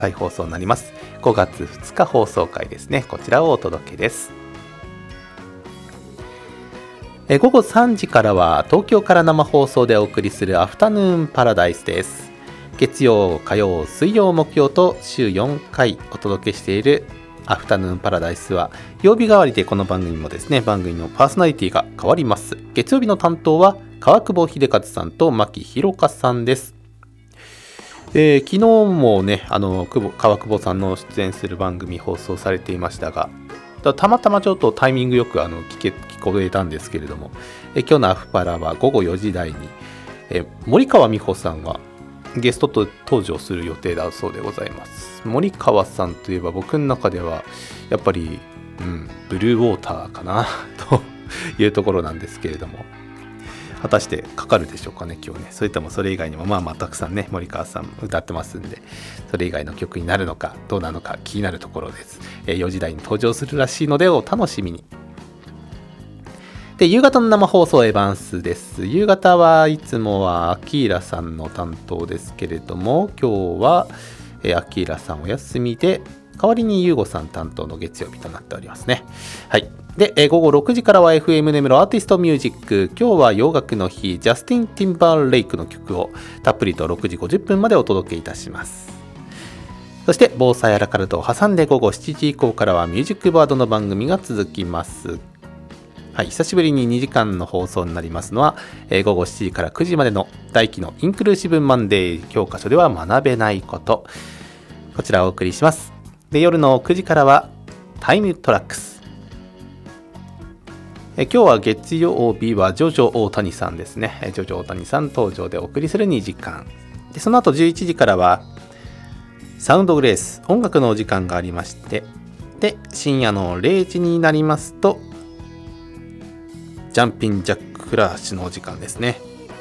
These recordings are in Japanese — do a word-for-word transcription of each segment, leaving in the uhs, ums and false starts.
再放送になります。ごがつふつか放送回ですね。こちらをお届けです。え午後さんじからは東京から生放送でお送りするアフタヌーンパラダイスです。月曜、火曜、水曜、木曜と週よんかいお届けしているアフタヌーンパラダイスは、曜日代わりでこの番組もですね、番組のパーソナリティが変わります。月曜日の担当は川久保秀和さんと牧弘香さんです。えー、昨日もね、あの久保川久保さんの出演する番組放送されていましたが、たまたまちょっとタイミングよくあの聞け聞こえたんですけれども、え今日のアフパラはごごよじ台に、え森川美穂さんがゲストと登場する予定だそうでございます。森川さんといえば僕の中ではやっぱり、うん、ブルーウォーターかなというところなんですけれども、果たしてかかるでしょうかね今日ね。それともそれ以外にもまあまあたくさんね森川さん歌ってますんで、それ以外の曲になるのかどうなのか気になるところです。えー、よじ台に登場するらしいのでお楽しみに。で、夕方の生放送エヴァンスです。夕方はいつもはアキーラさんの担当ですけれども、今日は、えー、アキーラさんお休みで代わりにユーゴさん担当の月曜日となっておりますね。はい。で、えー、午後ろくじからは エフエム 根室アーティストミュージック。今日は洋楽の日、ジャスティン・ティンバーレイクの曲をたっぷりとろくじごじゅっぷんまでお届けいたします。そして防災アラカルトを挟んで午後しちじ以降からはミュージックバードの番組が続きます。はい、久しぶりににじかんの放送になりますのは、えー、午後しちじからくじまでの大輝のインクルーシブマンデー、教科書では学べないこと、こちらをお送りします。で、夜のくじからはタイムトラックス。え今日は月曜日はジョジョ大谷さんですね。ジョジョ大谷さん登場でお送りするにじかんで、その後じゅういちじからはサウンドグレース、音楽のお時間がありまして、で深夜のれいじになりますとジャンピンジャックフラッシュのお時間ですね。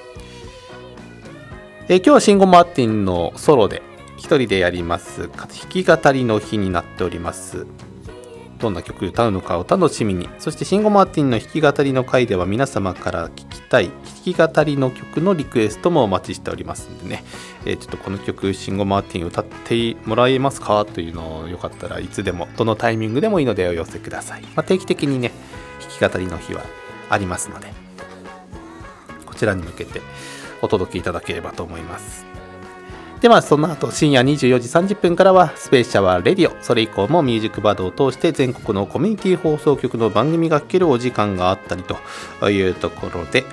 え今日はシンゴ・マーティンのソロで一人でやります弾き語りの日になっております。どんな曲歌うのかお楽しみに。そしてシンゴ・マーティンの弾き語りの回では皆様から聞きたい弾き語りの曲のリクエストもお待ちしておりますんでね、えー、ちょっとこの曲シンゴ・マーティン歌ってもらえますかというのをよかったらいつでもどのタイミングでもいいのでお寄せください。まあ、定期的にね弾き語りの日はありますので、こちらに向けてお届けいただければと思います。では、まあ、その後深夜にじゅうよじさんじゅっぷんからはスペーシャワーレディオ。それ以降もミュージックバードを通して全国のコミュニティ放送局の番組が聴けるお時間があったりというところで、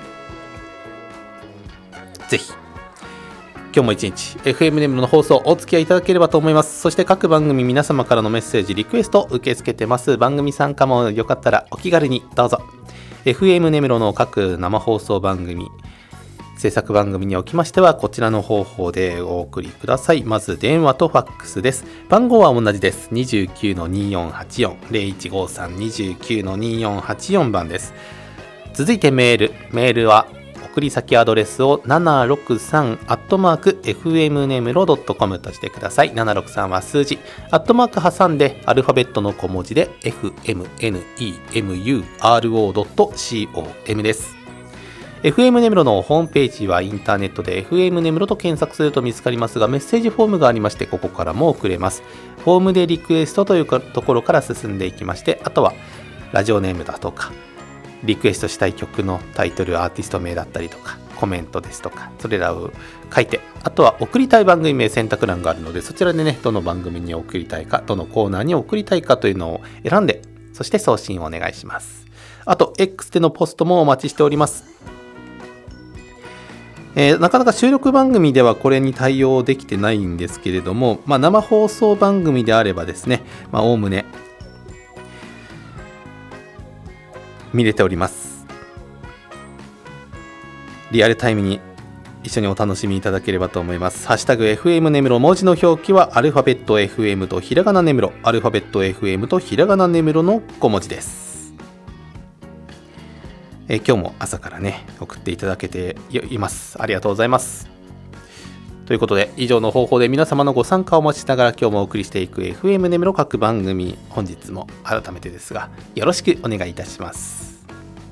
ぜひ今日も一日 エフエム 根室の放送お付き合いいただければと思います。そして各番組皆様からのメッセージリクエスト受け付けてます。番組参加もよかったらお気軽にどうぞ。 エフエム 根室の各生放送番組制作番組におきましてはこちらの方法でお送りください。まず電話とファックスです。番号は同じです。 にじゅうきゅうのにーよんはちよん ゼロいちごさん にじゅうきゅうのにーよんはちよん 番です。続いてメールメールは送り先アドレスをななろくさんアットマーク エフエム ネムロ ドットコム としてください。ななろくさんは数字アットマーク挟んでアルファベットの小文字で エフエムネムロ ドットコム です。エフエム 根室のホームページはインターネットで エフエム 根室と検索すると見つかりますが、メッセージフォームがありましてここからも送れます。フォームでリクエストというところから進んでいきまして、あとはラジオネームだとかリクエストしたい曲のタイトル、アーティスト名だったりとかコメントですとか、それらを書いて、あとは送りたい番組名選択欄があるので、そちらでねどの番組に送りたいか、どのコーナーに送りたいかというのを選んで、そして送信をお願いします。あと X でのポストもお待ちしております。えー、なかなか収録番組ではこれに対応できてないんですけれども、まあ、生放送番組であればですね、まあ、おおむね見れております。リアルタイムに一緒にお楽しみいただければと思います。ハッシュタグ エフエム 根室、文字の表記はアルファベット エフエム とひらがな根室、アルファベット エフエム とひらがな根室のご文字です。えー、今日も朝からね送っていただけています。ありがとうございます。ということで以上の方法で皆様のご参加をお待ちしながら今日もお送りしていく エフエム 根室各番組、本日も改めてですがよろしくお願いいたします。